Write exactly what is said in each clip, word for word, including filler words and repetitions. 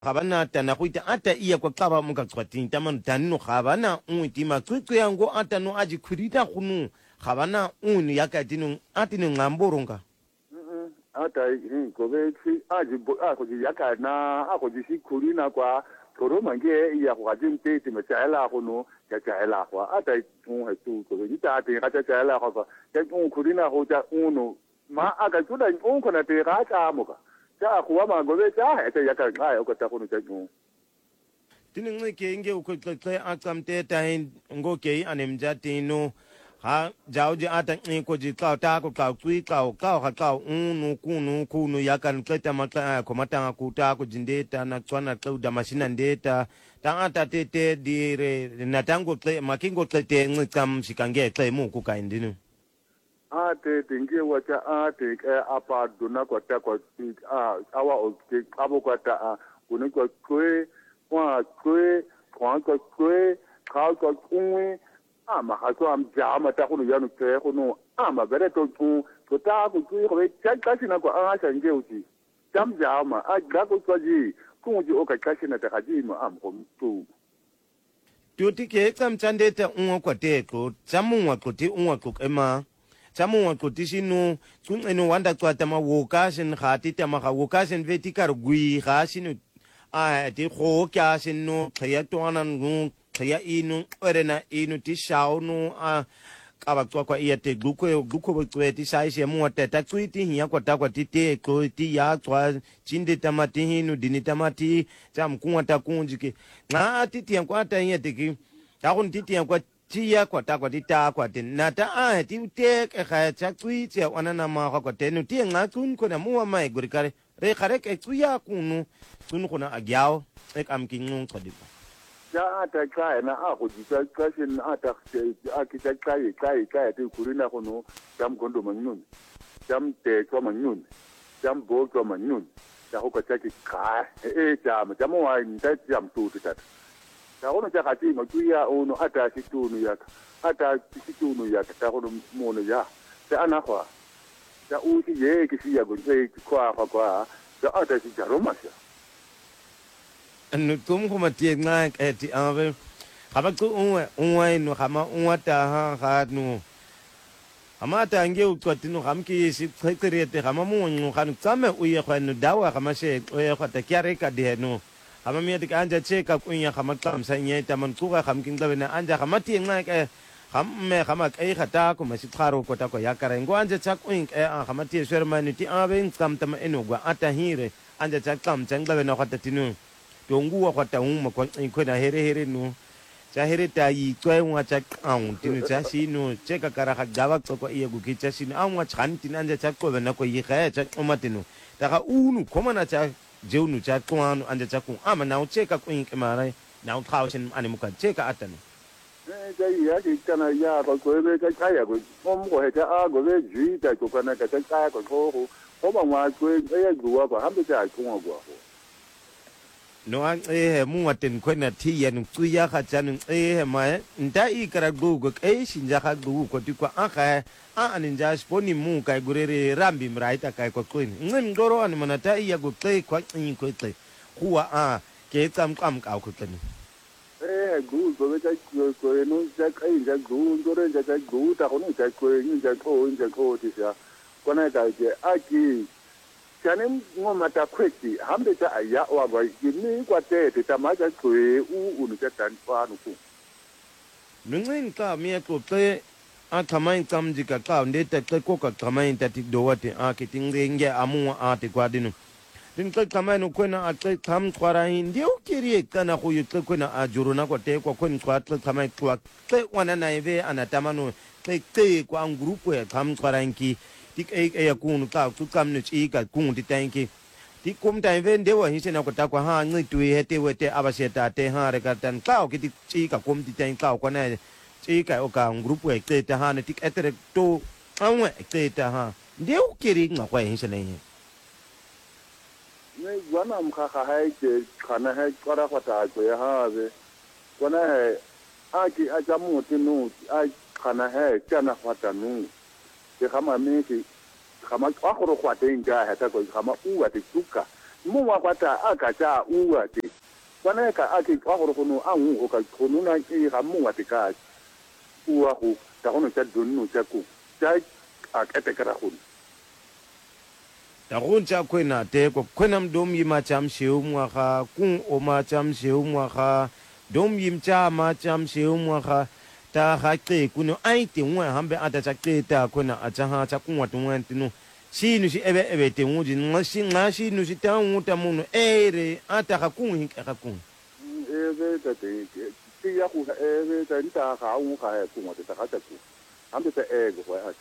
gabana tana go ita ata iya kwa qaba mo ka tswating tamano tanno gabana o itima tswetswe yango ata no aji khurita gunu gabana uni yaka tinu atinu ngamboronga mm ata go be tsi aji bo a go yaka na a go ji khurina kwa toro mange iya go ga jinte ti me tsela go no ya tsela go ata o he tu go ji ta ti ga tsela go ga o khurina go ja uno ma aga tula o ko na te ga ta mo ka ja go ma go be ja he te yaka ga o ko ta go no ja no tiningi ke nge ukhoxe aqamte tahin ngoke anemja tino ha jawje ata ngo ji ka ta ko ka tui ka ka ka ka unu kunu kunu yakan qeta mata ko mata ku ta ko jindeta na tswana tauda mashina ndeta ta ata tete dire na tango tle makingo tlete ngicam sikange tle mu ku ka indinu ate tingi wacha ate apa duna ko ta ko a awa o ke abo ko ta kunu ko kwe kwa kwe kwa ko kwe ka ko kwe ama ha ko am jama ta kuno yanu ke kuno ama bere to tu to ta ku ku ko cha ka sina ko a sa nge uti jam jama a ga ko ko ji ku ji o ka ka sina ta haji ma am ko tu to ti ke kam chandeta unwa kwa te ko jamu wa ko ti unwa ko ema jamu wa ko ti sinu kun eno wanda kwa ta ma wo ka sin khati ta ma ga wo ka sin veti kar gui ga sinu a ti go kya sinu khaya to anan gu khaya inu orena inu ti shaunu a kaba kwa kwa iya te gluko gluko bwe ti sai se mu ta ta twiti hiya kwa ta kwa ti te ko ti ya twa chinde tamati hinu dini tamati jam kunwa ta kunjike na ti ti kwa ta iya te ki ta kun ti ti kwa ti ya kwa ta kwa ti ta kwa ti na ta a ti te ka kha cha twiti wana na ma kwa te nu ti nga kun ko na mu mai gurikare re khare ke tuya kunu kun kuna agyao ek am kinung khadi ja ata ka na a go ji ka ka sin ata a ki ta ka yi ka yi ka te kurina ko no jam gondo manyun jam te ko manyun jam bo ko manyun ja ho ka ta ki ka e jam jam wa nda jam tu ta ta ono ja ka ti no tuya ono ata si tu no ya ata si tu no ya ta ko mo no ya ta ana kwa ta u si ye ki si ya go se kwa kwa kwa ta ata si ja roma sia anu tum ko matie nga ke ti ave haba ku unwe unwe no hama unwata ha ha no hama ta nge u twati no hamki si trekeriete hama mu no kan tsame u ye khanu dawa hama she u ye khata kyare ka de no hama mi de anja che ka ku nya hama tam sa nye ta man ku ga ham king da na anja hama ti nga ke ham me hama kai khata ko ma si tharo ko ta ko yakare ngo anja cha ku ing e hama ti shermani ti ave tam tam eno gwa ata hire anja cha tam chang da na khata tinu dongu wa ta un ma ko ko na here here no cha here ta yi tswe wa cha kaun tin cha si no che ka kara ga gawa ko ie gu ki cha si no an wa chan tin an cha ko na ko yi ga cha o ma tin ta ga unu ko ma na cha je unu cha ko an an cha ko ama na che ka ko in ke ma rai na un khao sin an mu ka che ka atan eh ja ya ki kana ya ko ko be ka cha ya ko mo mo he cha a go be ji ta ko kana ka cha ko ko ko ba wa ko e gu wa ba ha be cha ko wa no an eh mu waten ko na ti yan tu ya kha chan eh ma nda i kara gu gu eh shin ja kha gu ko ti ko an kha an an ja sponi mu kai gurere rambi mraita kai ko kuin ngin goro an mana ta iya gu kai ko in ko tai huwa a ke tam kam ka ko tani eh gu go be ta ko ko no ja kai ja gu goro ja ja gu ta ko no ja ko ni ja ko ni ja ko ti sa ko na ka je a ki chanem ngoma ta kweti hambe ta aya wa ba yini kwa te te ta ma ja kwe u u ni ta tan pa nu ku nungin ka mi ko te a kamain kam ji ka ka nde ta ko ka kamain ta ti do wate a ki tinge amu a ti kwa dinu din ka kamain ko na a te kam kwara ndio kiri kana ko yu ko na a juru na ko te ko ko kwa te kamain kwa te wana na ive anatamanu te te kwa grupo ya kam kwara nki tik e e kun ka tu kam ni chi ka kun ti tanki ti kum tai ven de wa hi se na ko ta kwa ha ngi tu he te we te abaseta te ha re ka tan ka ki ti chi ka kum ti tan ka ko na chi ka o ka grupo e te ta ha ne tik etere to anwe te ta ha de u kiri nga kwa hi se ne ne wana m kha kha hai ke khana hai kwara kwa ta ko ya ha be ko na he a ki a ja mu ti nu a khana hai kana kwa ta nu ke kama me ke kama kwa go kwa te nga ha ta ko kama u wa te tuka mu wa kwata aka cha uwa te kwana ka ake kwa go go no a ngu o ka go no na e ga mu wa te ka uwa go ta go no cha donu cha ku cha a ka te kara go ta gontsha kwena teko kwena mdom yima cham sheu mwaga kun o ma cham sheu mwaga dom yim cha ma cham sheu mwaga ta ga ke kuno ai te ngwe hambe ata cha ke ta kwena a cha ha cha kunwa tungwe tinu sinu si ebe ebe te nguji ngasi ngasi nu si ta nguta muno ere ata ga kun hin ka kun ebe ta te ti ya ku ebe ta nta ga u ga ku mo te ta ga ta ku hambe ta e go ha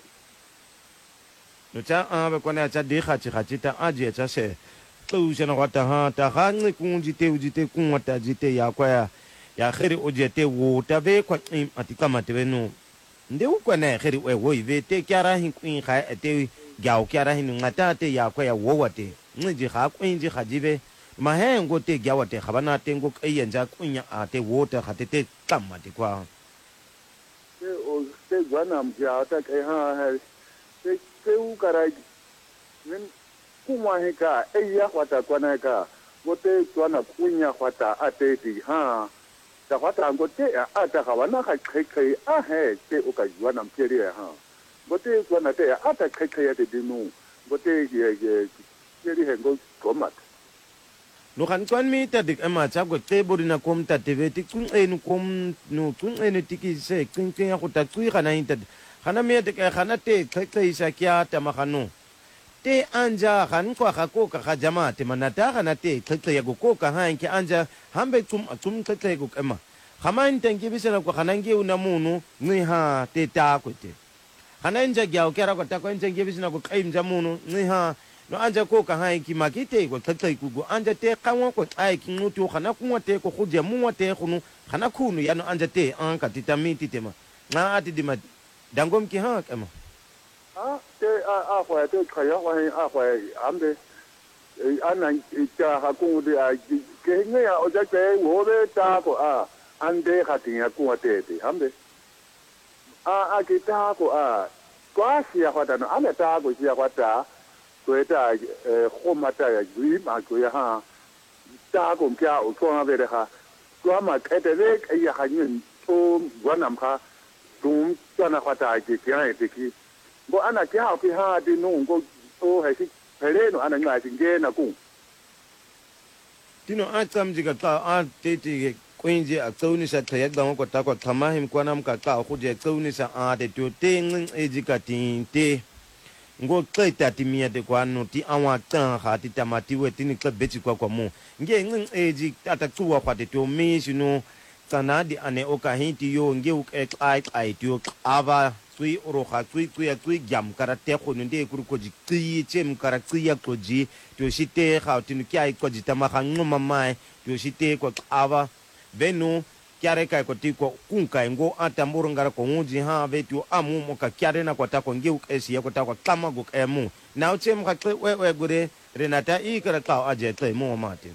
no cha a be kwana cha de ga chi ga chi ta a je cha se tlu se no ta ha ta ga ngi kun ji te u ji te kun ta ji te ya kwa ya ya khiri o je te wo ta ve kwa im atika mate ve no nde u kwana khiri we wo i ve te kya ra hin kuin ga te gyao kya ra hin ngata te ya kwa ya wo wa te ngi ji ga kuin ji ga ji ve ma he ngo te gyao te ga bana te ngo kai yan ja kun ya a te wo ta ga te te kam mate kwa te o te gwana mja ta ke ha ha te te u karai nen kuma he ka e ya kwata kwana ka go te tswana kunya kwata a te ti ha ta kwata ngo te a ta ga wana ga kai kai a he te o ka jwana mpere ha go te tswana te a ta kai kai ya te dinu go te ye ye mpere he ngo komat no kan kwan mi ta dik ama cha go te bodina kom ta te ve ti kun enu kom no kun enu tiki se kun kun ya go ta tsui kana inta kana me te kana te kai kai sa kya ta makano te anja kan kwa ga ko ka ga jama te manata kana te kai kai go ko ka ha ki anja hambe tum tum kai kai go kama kama intengi bisela ko kana ngi una munu ni ha te ta ko te kana nja gya ko ra ko ta ko intengi bisela ko kai mja munu ni ha no anja ko ka hai ki makite ko kai ku go anja te kanwa ko ai ki nutu kana ku te ko khuje mu te khunu kana khunu ya no anja te an ka titamiti te ma na ati di ma dangom ki ha kama a te a a kwa te khaya wa a kwa ambe ana cha ha ku de a ke nge ya o ja ke wo be ta ko a ande ka tin ya ku te te ambe a a ki ta ko a kwa si ya kwa ta no ame ta ko si ya kwa ta ko ta ko mata ya gui ma ko ya ha ta ko kya o ko ha be de ha ko ma ke te le ya ha nyin to wa nam kha dum tsana kwa ta ki kya te ki bo ana kya ki ha di no ko o he si pele no ana ngai sin ge na ku tino a tsam ji ka ta a te te kwinji a tsauni sa ta yadda ko ta ko kama him ko nam ka ta ko je tsauni sa a te to te ngin e ji ka tin te ngo kai ta ti mia de kwa no ti awa tan ha ti tamati we ti ni ka beti kwa kwa mo nge ngin e ji ta ta tuwa kwa te to mi sino tsana di ane o ka hinti yo nge u e ai ai ti o ava tsui oro ga tsui tsui ya tsui gyam kara te go no de kuru ko ji tsi chem kara tsi ya ko ji to shite ga ti no kyai ko ji tama ga ngoma mai to shite ko ava benu kyare kai ko ti ko kun kai ngo ata murungara ko nguji ha ve ti amu mo ka kyare na ko ta ko nge u esi ya ko ta ko kama go e mu na o chem ga tsi we we gure renata i kara ka aje tsi mo mate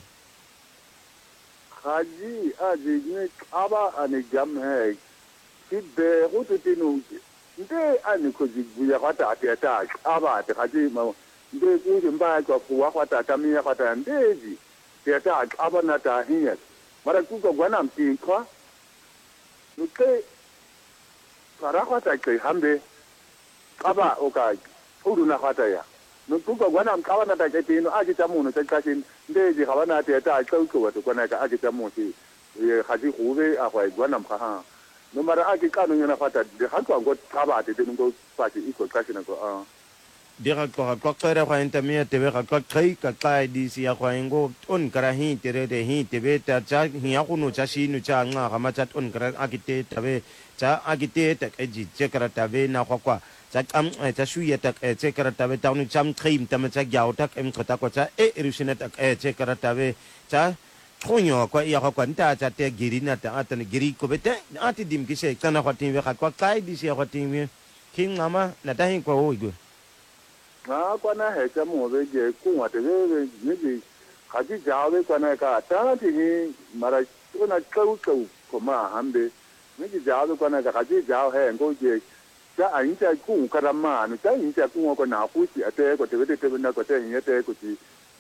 haji aji ne aba ane jam he ti be go te no nde ani ko ji buya kwata ate ta aba te haji ma nde ku ji mba ko fuwa kwata ta mi kwata nde ji te ta aba na ta hiya mara ku ko gwana mti kwa nuke para kwata ke hambe aba o ka uru na kwata ya no ku ko gwana mkawa na ta ke tino aji ta mu no ta ka sin nde ji hawa na te ta ko ko to kwana ka aji ta mu ti haji hube a kwa gwana mka ha no mara ake kanu yana fata de hanko ngo taba de ngo pati iko kashi na ko a dira ko ko kere kwa intamia te be ko kai ka kai di si ya kwa ngo on kara hi te re de hi te be ta cha hi ya kuno cha shi nu cha nga ga ma cha on kara akite ta be cha akite ta ke ji che kara ta be na kwa kwa cha kam cha shu ye ta che kara ta be ta nu cham trim ta ma cha gyao ta em ta ko cha e rusine ta che kara ta be cha konyo ko ya ko kwanta cha te girina ta atan giri ko bete ati dim ki se kana kwatin we ka kwa kai di se kwatin we king mama na ta hin ko o igu na kwa na he cha mo be je ku wa te be ni ji ha ji ja be kwa na ka ta ti ni mara ko na kau kau ko ma hambe ni ji ja be kwa na ka ha ji ja he ngo je cha an cha ku ka ra ma no cha in cha ku ko na ku si ate ko te be te be na ko te ni te ko ti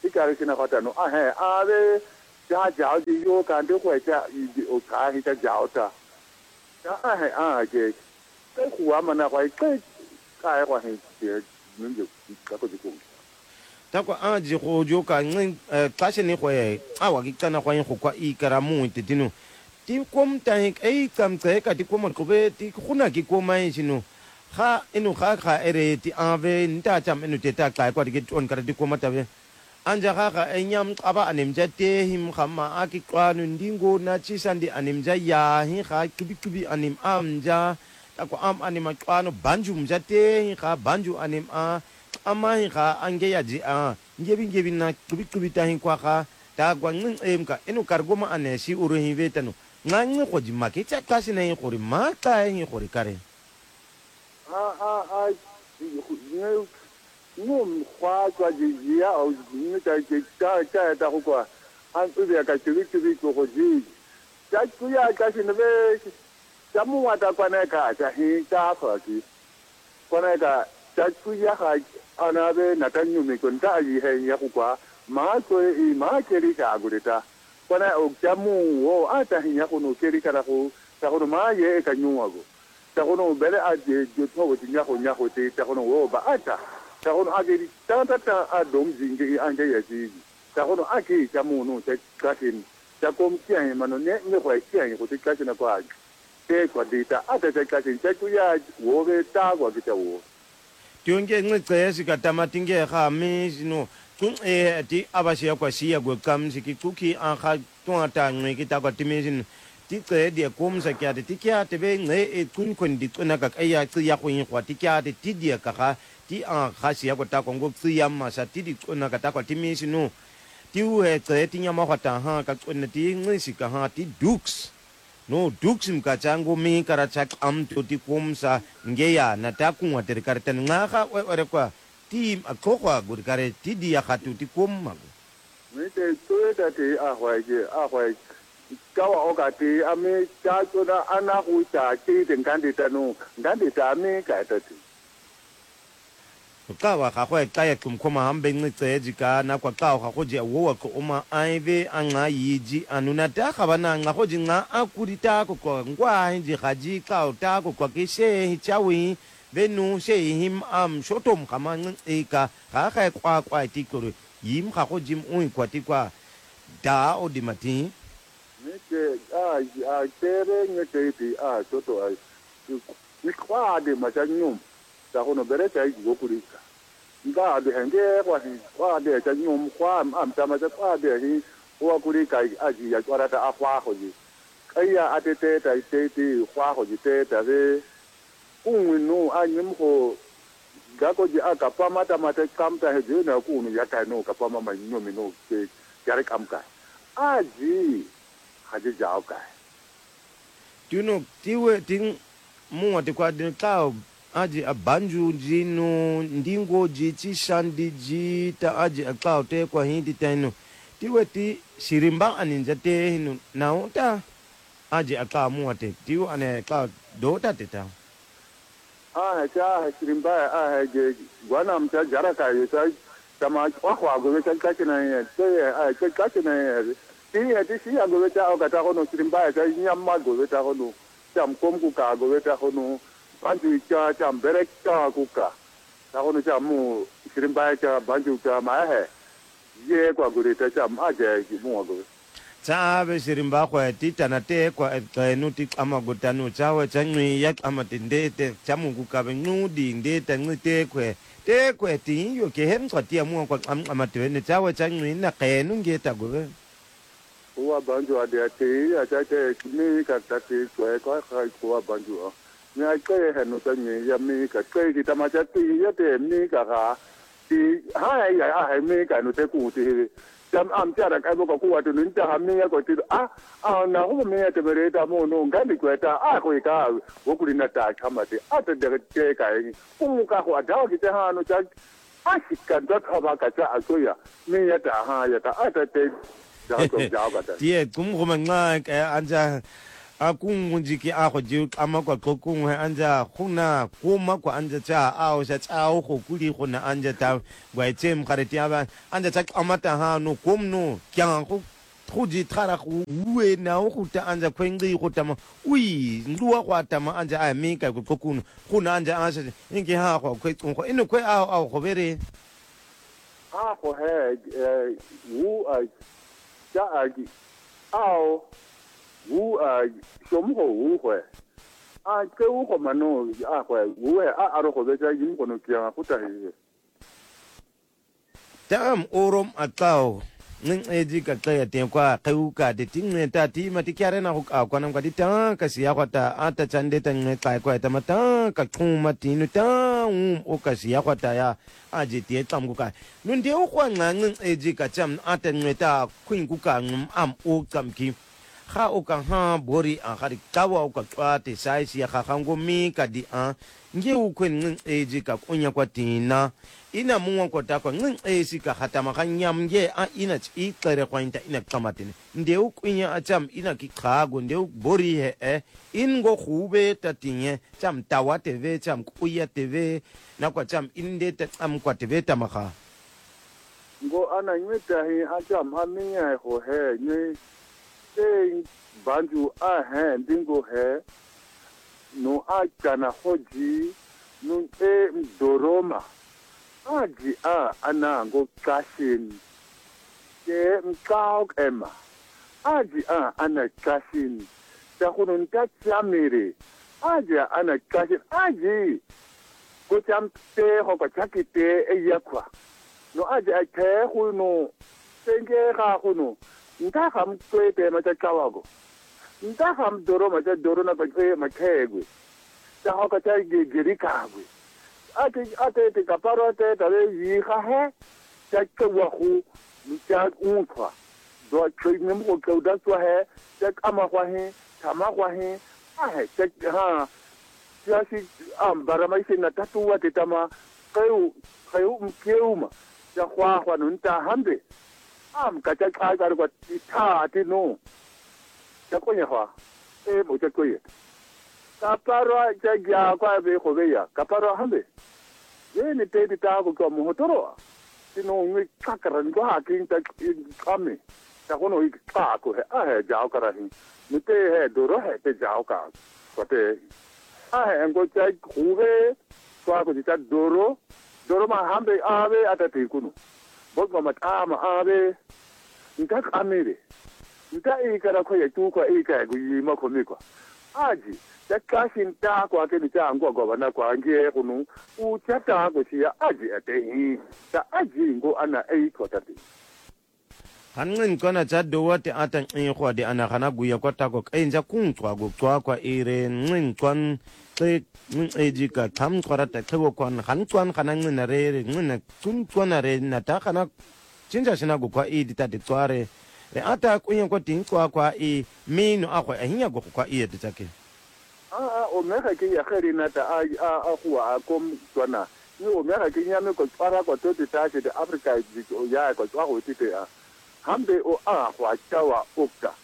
ikare sina khata no a he a ve ja ja di yo kan de kwa ja o ka hi ja ja ta ja a he a ke ke khua mana kwa ke ka kwa he ke nje ka ko di ko takwa aji go jo ka ngin xa se ne go e a wa ki tsana go yin go kwa ikara mo titino ti kom ta e kam tse ka ti kom go be ti khuna ki ko mai sino ga eno ga ga ere ti ave nta tsam eno te ta ka kwa di ke on ka di ko mata be anja ga ga enyam aba anemja te him khama a ki kwanu ndingo na chisandi anemja ya hi ga kibi kibi anem amja takwa am anima kwanu banju mja te ga banju anem a amai ga ange ya ji a ngebi ngebi na kibi kibi ta hin kwa ga ta gwa ngin em ka eno kargoma anesi uru hin vetano ngang go ji maketsa klase na hin gore ma ka hin gore kare a a a ne no kwa kwa ji ya o ni ta ke ta ta ta ko an tu ya ka kibi kibi ko go ji ta ku ya ka sin be ta mu wa ta kwa na ka ta hin ta fa ki kwa na ka ta ku ya ha ana be na ta nyu mi kun ta yi he ya ku kwa ma ko i ma ke ri ka gu ta kwa na o ta mu o a ta hin ya ku no ke ri ka ra ko ta ko ma ye ka nyu wa go ta ko no be a je je to go ti nya ko nya ko ti ta ko no o ba a ta ta ko no a ke ri ta ta ta a dom jing ge an ge ya ji ta ko no a ke ta mu no ta ka tin ta ko m tian ma no ne ne ko tian ko ti ka tin na kwa te kwa di ta a ta ta ka tin ta ku ya wo be ta ko ki ta wo tionge ngce sika tamatinge ga me sino tun e ti abashia kwa sia go kam siki kuki an ga tonta ngwe ki ta kwa timesin ti tse dia kom sa kya ti kya te be nge e kun kun di tsuna ka ya tsi ya go yin kwa ti kya te ti dia ka ga ti an ga sia go ta ko go tsi ya ma sa ti di tsuna ka ta kwa timesin ti u he tse ti nya ma ga ta ha ka tsuna ti ngwe sika ha ti dukes no dukes mka chango mi kara chak am to ti kom sa ngeya na ta ku wa ter kar tan nga ga o re kwa ti a ko kwa gur kare ti dia ga tu ti kom ma me te to ta te a hwa je a hwa ka wa o ka te a me ta to na ana hu ta ti den kan de ta no ndan de ta me ka ta ti ka wa ga go ta ya kum koma hambe ngi tse ji ka na kwa ka ga go je wo wa ko ma ai ve a nga yi ji anu na ta ga bana nga go ji nga a ku di ta ko ko ngwa ji ga ji ka o ta ko kwa ke she hi cha wi ve nu she him am shotom ka ma ngi e ka ga ga kwa kwa ti ko yim ga go jim un kwa ti kwa da o di mati me te a a tere nge te ti a to to a ni kwa de ma cha nyum ta ko no bere ta go ku ri ka nga de henge kwa hi kwa de cha nyum kwa am ta ma cha kwa de hi wa ku ri ka a ji ya kwa ta a kwa ho ji kai ya a te te ta te ti kwa ho ji te ta ve un no a nyum ko ga ko ji a ka pa ma ta ma te kam ta he je na ku no ya ka no ka pa ma ma nyum no ke ya re kam ka a ji ha ji ja ka tu no ti we ting mo te kwa de ka aji abanju jino ndingo ji chishandi ji ta aji akao te kwa hindi taino tiwe ti sirimba aninja te hinu nauta aji akao muate tiwe ane akao dota te ta a cha sirimba a je gwana mta jara ka yesa tama kwa kwa go ta ka na ye te a ka ka na ye ti ye ti si a go ta o ka ta no sirimba ta nyamma go ta no tam kom ku ka go ta no banju cha cham bere cha ku ka ta ko no cha mu sirimba cha banju cha ma he ye kwa go ta cha ma je ki mu go cha be sirimba kwa ti tana te kwa ka no ti ama go tanu cha wa cha ngi yak ama tinde te cha mu ku ka be nu di de ta ngi te kwe te kwe ti yo ke hem kwa ti mu kwa am ama te ne cha wa cha ngi na ke nu nge ta go be wa banju a de te a cha te ni ka ta te kwe kwa ka ko banju nga ke he no ta ni ya mi ka ke ki ta ma cha ti ya te mi ka ga ti ha ya a he mi ka no te ku ti jam am cha da ka bo ko ku wa tu ni ta ha mi ya ko ti a a na ho mi ya te bere ta mo no ga ni kwe ta a ko ka wo ku ni na ta ka ma ti a te de ke ka ni ku ka ko da ki te ha no cha a si ka da ka ba ka cha a so ya mi ya ta ha ya ta a te te ja ko ja ba ta ti e kum ko ma nga ka anja a kungunjiki a go je ama kwa kokongwe anja gona goma kwa anja tsa a o sa tsa o go kuli gona anja ta wa itsem gare tia ba anja tsa amata ha no komno kyang go go di thara go uwe na o go ta anja kwengi go tama ui ndua kwa tama anja a meka go kokuno gona anja a se inge ha go kwetso go eno kwe a a go bere a go he eh wu a ja a gi ao wu a som ho wu hwe a ke wu ko mano a hwe wu e a aro go betsa yim go no kia go ta he tam orom atao ning eji ka tla te kwa khauka de ting ta ti ma ti kyare na go ka kwa na kwa di ta ka sia kwa ta ata chande ta nge tla kwa ta mata ka khuma ti nu ta um o ka sia kwa ta ya a ji ti tam ku ka nun de o kwa nga ning eji ka cham ata nge ta khwin ku ka ngum am o kam ki ga o ka ha bori a ga di ka wa o ka twa te sai sia ga ga ngo mi ka di a nge u kwen ning eji ka onya kwa tina ina mungwa kota kwa ngin esi ka hatama ka nyam ye a ina chi tere kwa inta ina kamatine ndeu kwinya a cham ina ki kago ndeu bori he e ingo khube tatinye cham tawa tv cham kuya tv na kwa cham inde ta cham kwa tv tamaka ngo ana nyeta hi a cham ha minya ho he ni e banju a he ndingo he no a kana hoji no e doroma aji a anango kashin ke mkao ema aji a ana kashin ta kunun ta tlamire aji a ana kashin aji ko cham te ho ko chakite e yakwa no aji a te kuno senge ga kuno nta ham twete ma ta kawago nta ham doro ma ta doro na ba e ma kegwe ta ho ka ta giri kagwe ate ate te kaparo te tale yi ha he ta ke wa hu ni ta unkwa do tre nem ko ko da so he ta kama kwa he tama kwa he a he ta ha ya si am bara mai se na tatu wa te tama keu keu mkeuma ta kwa kwa nun ta hambe am ka ta ka ka ko ta te no ta ko nya hwa e mo ta ko ye kaparo ta gya kwa be ko be ya kaparo hambe yeni te te ta ko mo hotoro sino ngi kakaran ko hakin ta kame ta kono i ka ko he a he jao kara hi ni te he doro he te jao ka ko te a he ngo ta ku he ko ko ta doro doro ma hambe ave ata te kunu bo ko ma ta ma ave nta kamere nta i kara ko ye tu ko i ka gu yi ma ko mi ko aji ta kashin ta kwa ke ni ta ngo go bana kwa nge kunu u ta ta go si aji ate hi ta aji ngo ana ai ko ta ti hanngin kona cha do wate atan e kwa de ana kana guya kwa ta ko enja kun tswa go tswa kwa ire ngin kwan te ngin eji ka tham kwara ta tho kwan han kwan kana ngin na re ngin tun tswana re na ta kana chinja sina go kwa i di ta de tsware re ata kunya kwa tin tswa kwa i mino akwa hinya go kwa i de take a o me ga ke ya khari na ta a a huwa kom tswana ni o me ga ke nya me ko tsara ko to ti ta de Africa o ya ko tswa go ti te a hambe o a hwa tawa okta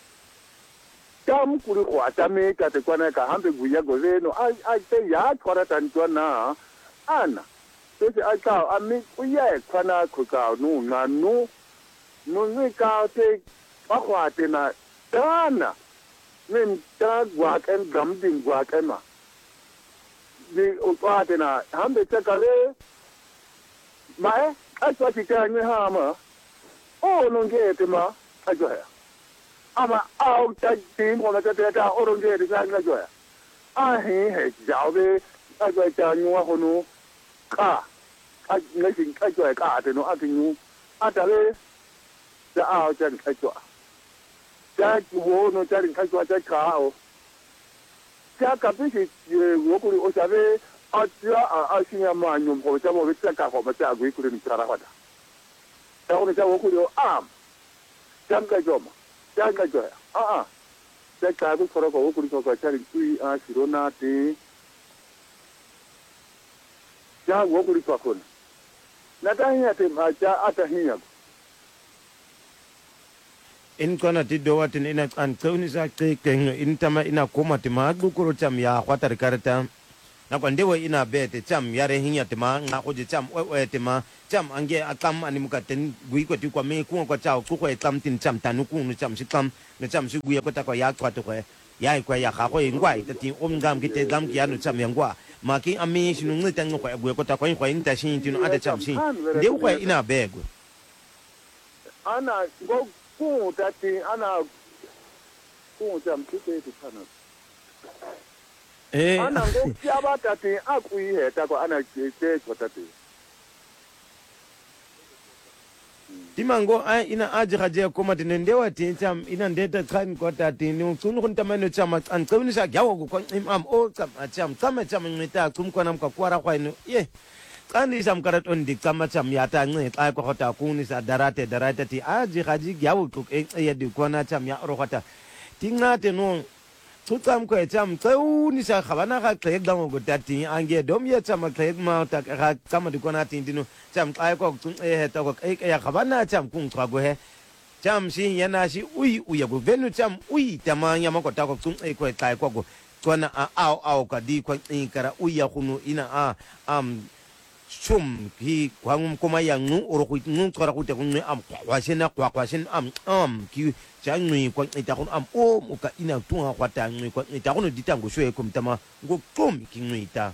tam kuri hwa ta me ka te kwana ka hambe guya go le no a a te ya tsara tan tswana ana to ti a ka a mi o ya kwana ko ka no na no no ni ka te pa hwa te na dana men ta gwa kan gam din gwa kan ma ni o pa te na hambe ta ka le mai a to ti ta ni ha ma o no ge te ma a jo ya ama au ta ti mo na ta ta o no ge te ka na jo ya a he he jao be a jo ta ni wa ho no ka a ne sin ka jo ka te no a ti nu a ta le ta a ja ka jo ja wo no ja rin ka jo ja ka o ja ka bi si wo ku o sa be a ja a a sin ya ma nyum ko ja mo be ta ka ko ma ta gu ku ni ta ra wa da ta o ja wo ku yo am ja ka jo ma ja ka jo a a ja ka bu ko ko wo ku ko ka ja rin tu a si ro na te ja wo ku ko ko na ta hiya te ma ja a ta hiya in kona ti do watin ina an tsoni sa ke ken in tama ina koma ti ma gukuro cham ya kwatar karta na kwande wa ina bete cham yare hinya ti ma nga ko cham we we ti ma cham ange akam ani mukaten gui ko ti kwa me ku ko chao ku ko tam tin cham tanu ku nu cham si kam nu cham si gui ko ta ko ya kwa to ko ya kwa ya ka ko ngwai ta ti om gam ki te gam ki anu cham yang kwa ma ki ami sinu ngi tan ko gui ko ta ko ko in ta sin tin ada cham sin de ko ina bego ana go ku ta ti ana ku cham ki te ti kana eh ana go ya ba ta ti akui he ta ko ana ke te ko ta ti timango ai ina aji haje kuma tinendewa tin cham ina ndeta kan ko ta tin tun kun tamano cham an kawni sa gyawo ko imam o cham cham cham cham ngita kum ko nam ka kwara kwa ino ye kandi sam karat on dik cham cham ya ta ngi ai ko ta kuni sa darate darate ti aji haji gyawo ko e ya di ko na cham ya ro kata tinga te no tutam ko cham tsauni sa khabana ka tlek dang go tati ange dom ya cham tlek ma ta ka cham di ko na tin dinu cham ai ko tun e ta ko e ya khabana cham kun twa go he cham si yana si ui ui go venu cham ui tama ya ma ko ta ko tun e ko tai ko go kona a au au ka di ko in kara ui ya kunu ina a am chum ki kwang kuma ya ngu oro ku ngu kara ku te ku am kwa sina kwa kwa sin am am ki chang nui kwa ita kun am o mu ka ina tunga kwa ta nui kwa ita kun di tango shwe kum tama go tum ki nui ta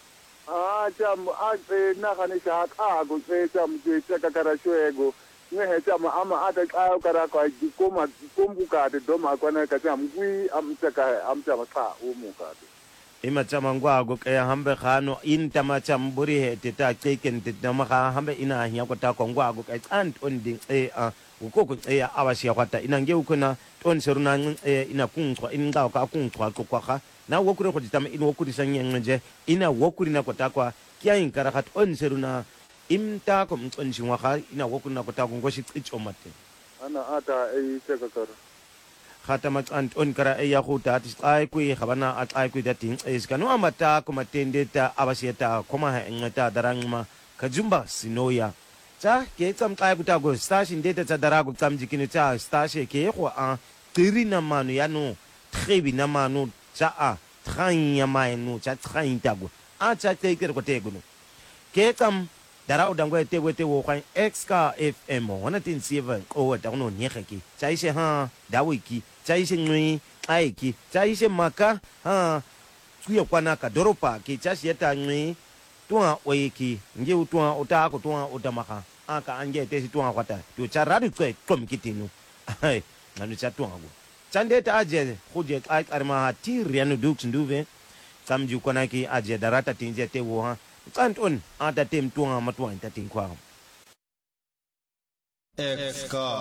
ah cham a e na ka ni sa ka go se cham je ta ka kara shwe go ne he cham ama ata ka kara kwa di koma kombu ka de do ma kwa na ka cham gui am ta ka am ta ka o mu ka ima chama ngwa go ke hambe khano in tama cham buri he te ta keken te tama kha hambe ina nya ko ta ko ngwa go ke ant on ding e a ko ko e awasi kwata ina nge ukuna ton seruna e ina kunqwa in nga ka kunqwa ko kwa kha na wokure ko ditama in wokuri sanye nje ina wokuri na ko ta kwa kya in kara khat on seruna imta ko mton shingwa kha ina wokuri na ko ta ko ngoshi tsicho mate ana ata e te ka kara khata mat ant on kara e ya khuta tis ai ku khabana at ai ku datin is kanu amata ko matende ta abasieta koma ha ngata darangma kajumba sinoya cha ke tsam kai ku ta go station data ta darago tsam jikinu cha station ke go a tirina manu ya no trebi na manu cha a tranya manu cha train ta go a cha te ke ko te go no ke tsam dara o dangwe te wete wo kwan xka fm one oh seven o ta no nyekeki cha ise ha dawiki cha ise nui aiki cha ise maka ha kuya kwana ka doropa ki cha sieta nui tuwa oiki nge utwa uta ko tuwa utamaka aka ange te si tuwa kwata to cha radu kwe kom kitinu ai nanu cha tuwa go chande ta aje khuje ai arma tir yanu duk nduve samju kwana ki aje darata tinje te wo ha kanton ata tem tuwa matwa ta tinkwa Xka